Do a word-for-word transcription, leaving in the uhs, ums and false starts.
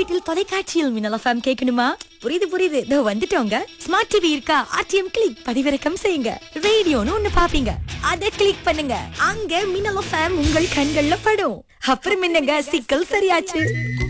வீட்டில் தொலைக்காட்சியில் மின்னல் எஃப்எம் கேட்கணுமா? புரியுது புரியுது, இதோ வந்துட்டோங்க. ஸ்மார்ட் டிவி இருக்கா? ஆர்டிஎம் கிளிக் பதிவிறக்கம் செய்யுங்க. ரேடியோன்னு ஒண்ணு பாப்பீங்க, அதை கிளிக் பண்ணுங்க. அங்க மின்னல் எஃப்எம் உங்கள் கண்கள்ல படும். அப்புறம் என்னங்க, சிக்கல் சரியாச்சு.